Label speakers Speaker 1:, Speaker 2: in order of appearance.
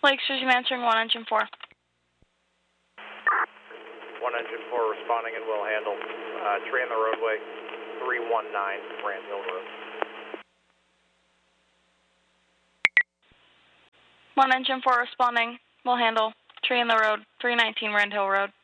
Speaker 1: Lake Sturgeon answering 1 engine 4.
Speaker 2: 1 engine 4 responding and will handle. Tree on the roadway, 319 Rand Hill Road.
Speaker 1: 1 engine 4 responding. We'll handle. Tree in the road, 319 Rand Hill Road.